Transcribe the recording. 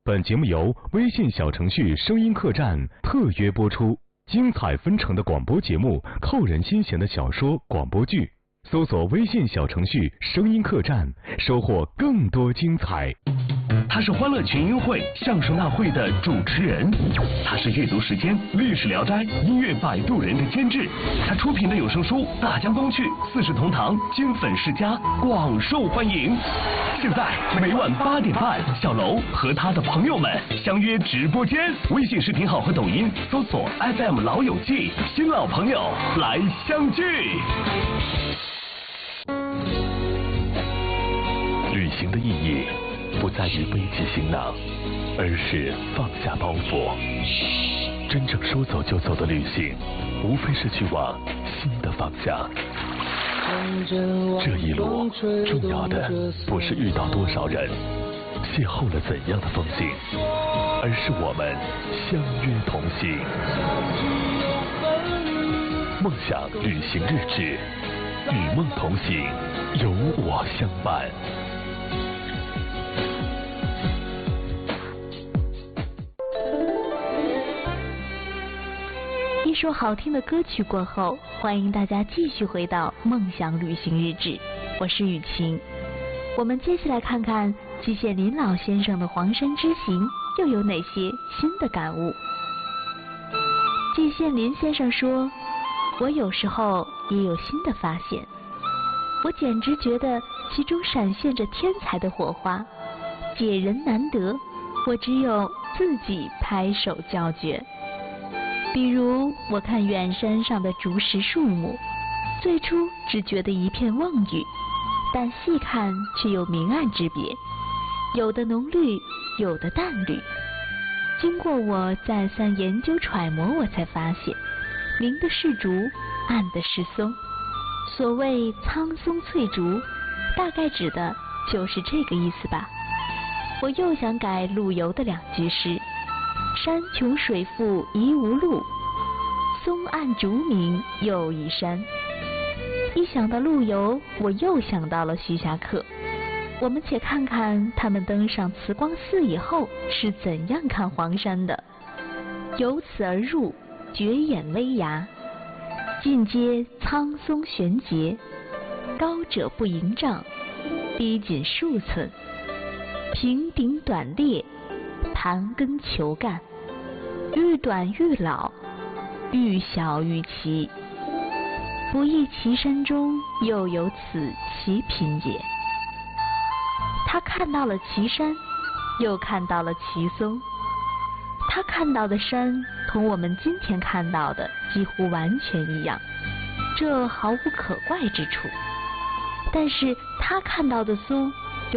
本节目由微信小程序声音客栈特约播出，精彩纷呈的广播节目，扣人心弦的小说广播剧，搜索微信小程序声音客栈，收获更多精彩。 他是欢乐群英会相声大会的主持人，他是阅读时间历史聊斋音乐摆渡人的监制，他出品的有声书《大江东去》《四世同堂》金粉世家广受欢迎。现在每晚8点半，小楼和他的朋友们相约直播间，微信视频号和抖音搜索 FM 老友记，新老朋友来相聚。旅行的意义不在于背起行囊，而是放下包袱。真正说走就走的旅行，无非是去往新的方向。这一路重要的不是遇到多少人，邂逅了怎样的风景，而是我们相约同行。梦想旅行日志，与梦同行，有我相伴。 一首好听的歌曲过后，欢迎大家继续回到梦想旅行日志，我是雨晴。我们接下来看看季羡林老先生的黄山之行又有哪些新的感悟。季羡林先生说，我有时候也有新的发现，我简直觉得其中闪现着天才的火花，解人难得，我只有自己拍手叫绝。比如我看远山上的竹石树木，最初只觉得一片望雨，但细看却有明暗之别，有的浓绿，有的淡绿。经过我再三研究揣摩，我才发现明的是竹，暗的是松。所谓苍松翠竹，大概指的就是这个意思吧。我又想改陆游的2句诗，山穷水复疑无路，松暗竹明又一山。一想到陆游，我又想到了徐霞客。我们且看看他们登上慈光寺以后是怎样看黄山的。由此而入，绝眼微崖，尽皆苍松悬节，高者不盈丈，低仅数寸，平顶短裂，盘根球干，愈短愈老，愈小愈奇。不亦其山中又有此奇品也。他看到了奇山，又看到了奇松。他看到的山同我们今天看到的几乎完全一样，这毫无可怪之处。但是他看到的松